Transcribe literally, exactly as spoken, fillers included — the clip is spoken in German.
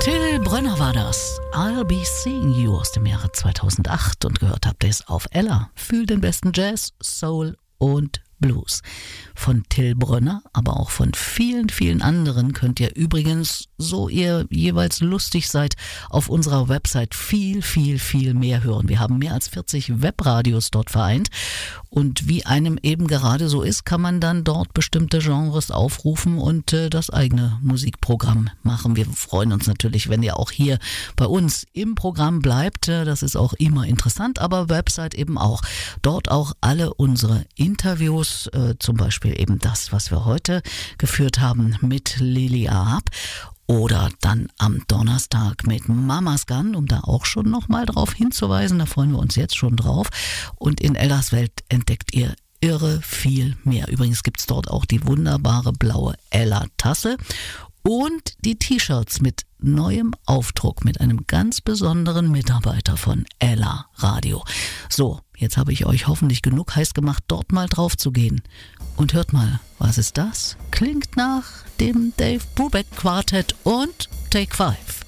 Till Brönner war das. I'll Be Seeing You aus dem Jahre zweitausendacht und gehört habt ihr es auf Ella. Fühl den besten Jazz, Soul und Blues. Von Till Brönner, aber auch von vielen, vielen anderen könnt ihr übrigens, so ihr jeweils lustig seid, auf unserer Website viel, viel, viel mehr hören. Wir haben mehr als vierzig Webradios dort vereint und wie einem eben gerade so ist, kann man dann dort bestimmte Genres aufrufen und äh, das eigene Musikprogramm machen. Wir freuen uns natürlich, wenn ihr auch hier bei uns im Programm bleibt. Das ist auch immer interessant, aber Website eben auch. Dort auch alle unsere Interviews, äh, zum Beispiel eben das, was wir heute geführt haben mit Lily Arp. Oder dann am Donnerstag mit Mamas Gun, um da auch schon nochmal drauf hinzuweisen. Da freuen wir uns jetzt schon drauf. Und in Ellas Welt entdeckt ihr irre viel mehr. Übrigens gibt's dort auch die wunderbare blaue Ella-Tasse und die T-Shirts mit neuem Aufdruck mit einem ganz besonderen Mitarbeiter von Ella Radio. So, jetzt habe ich euch hoffentlich genug heiß gemacht, dort mal drauf zu gehen. Und hört mal, was ist das? Klingt nach dem Dave Brubeck Quartett und Take Five.